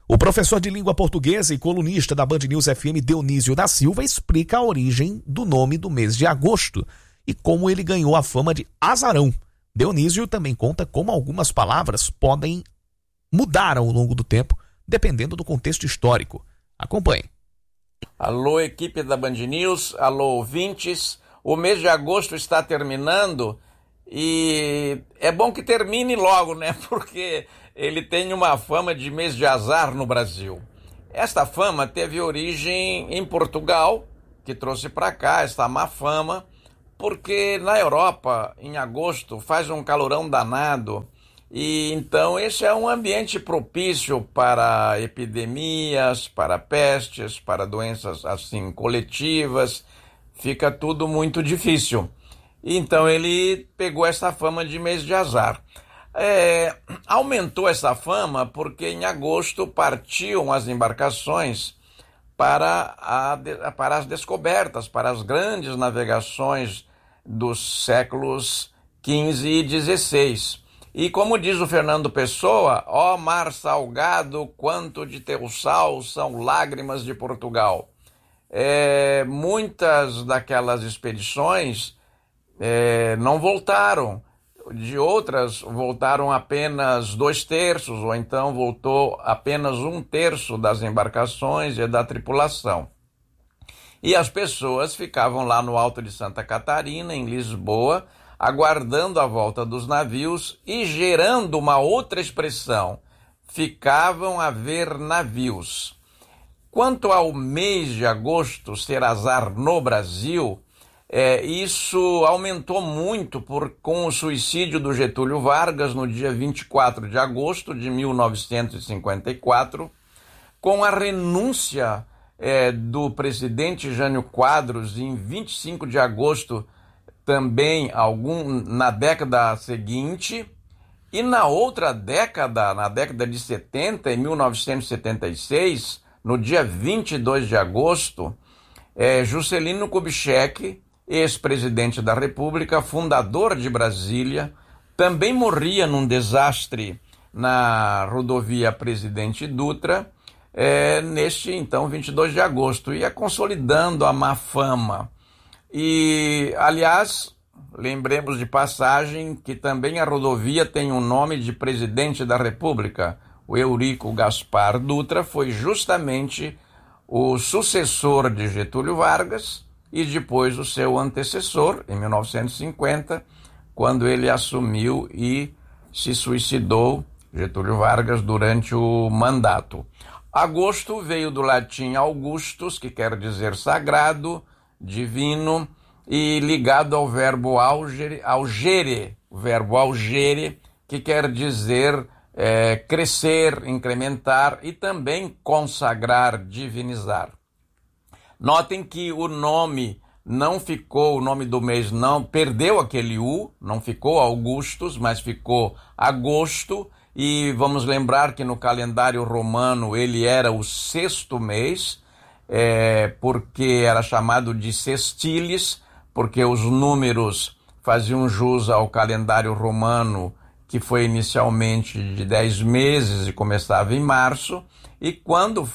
O professor de língua portuguesa e colunista da Band News FM, Dionísio da Silva, explica a origem do nome do mês de agosto e como ele ganhou a fama de azarão. Dionísio também conta como algumas palavras podem mudar ao longo do tempo, dependendo do contexto histórico. Acompanhe. Alô, equipe da Band News, alô, ouvintes. O mês de agosto está terminando e é bom que termine logo, né? Porque ele tem uma fama de mês de azar no Brasil. Esta fama teve origem em Portugal, que trouxe para cá esta má fama, porque na Europa, em agosto, faz um calorão danado e então esse é um ambiente propício para epidemias, para pestes, para doenças assim coletivas, fica tudo muito difícil. Então ele pegou essa fama de mês de azar. Aumentou essa fama porque em agosto partiam as embarcações para as descobertas, para as grandes navegações dos séculos XV e XVI. E como diz o Fernando Pessoa, ó mar salgado, quanto de teu sal são lágrimas de Portugal. Muitas daquelas expedições não voltaram. De outras, voltaram apenas 2/3, ou então voltou apenas 1/3 das embarcações e da tripulação. E as pessoas ficavam lá no Alto de Santa Catarina, em Lisboa, aguardando a volta dos navios e gerando uma outra expressão: ficavam a ver navios. Quanto ao mês de agosto ser azar no Brasil, isso aumentou muito com o suicídio do Getúlio Vargas no dia 24 de agosto de 1954, com a renúncia do presidente Jânio Quadros em 25 de agosto também na década seguinte, e na outra década, na década de 70, em 1976, no dia 22 de agosto, Juscelino Kubitschek, ex-presidente da República, fundador de Brasília, também morria num desastre na rodovia Presidente Dutra, neste, então, 22 de agosto, ia consolidando a má fama. E, aliás, lembremos de passagem que também a rodovia tem o nome de presidente da República. O Eurico Gaspar Dutra foi justamente o sucessor de Getúlio Vargas e depois o seu antecessor, em 1950, quando ele assumiu e se suicidou, Getúlio Vargas, durante o mandato. Agosto veio do latim Augustus, que quer dizer sagrado, divino, e ligado ao verbo augere, o verbo augere, que quer dizer crescer, incrementar e também consagrar, divinizar. Notem que o nome não ficou, o nome do mês não, perdeu aquele U, não ficou Augustus, mas ficou agosto, e vamos lembrar que no calendário romano ele era o 6º mês, porque era chamado de sextilis, porque os números faziam jus ao calendário romano, que foi inicialmente de 10 meses e começava em março, e quando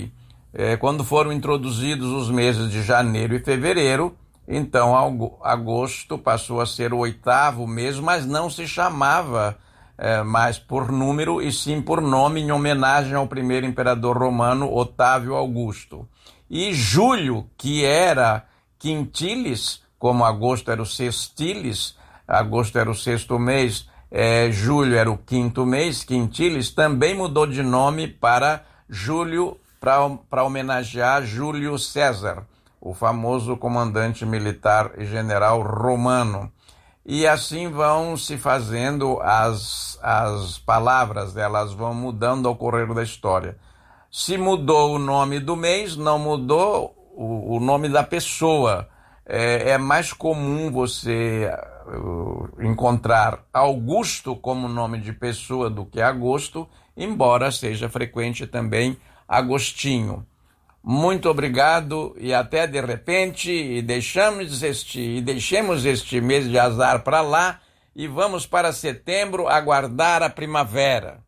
foram introduzidos os meses de janeiro e fevereiro, então agosto passou a ser o 8º mês, mas não se chamava mais por número e sim por nome, em homenagem ao primeiro imperador romano, Otávio Augusto. E julho, que era quintilis, como agosto era o sextilis, agosto era o 6º mês, julho era o 5º mês, quintilis, também mudou de nome para julho, para homenagear Júlio César, o famoso comandante militar e general romano. E assim vão se fazendo as palavras, elas vão mudando ao correr da história. Se mudou o nome do mês, não mudou o nome da pessoa. É mais comum você encontrar Augusto como nome de pessoa do que Agosto, embora seja frequente também Agostinho. Muito obrigado e até de repente, e deixemos este mês de azar para lá e vamos para setembro aguardar a primavera.